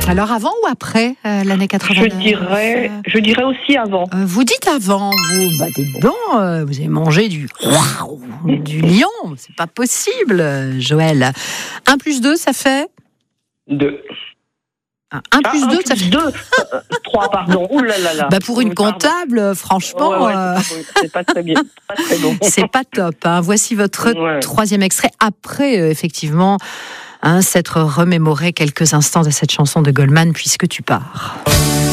Alors avant ou après l'année 89 ? Je dirais aussi avant. Vous dites avant, vous, dites donc, vous avez mangé du lion, c'est pas possible, Joël. 1 plus 2, ça fait 2. 1 plus 2, ça fait 2. 3, pardon. Ouh là là là. Pour une comptable, franchement, c'est pas très bien, pas très bon. C'est pas top. Voici votre 3e extrait après, effectivement, s'être remémoré quelques instants de cette chanson de Goldman, Puisque tu pars.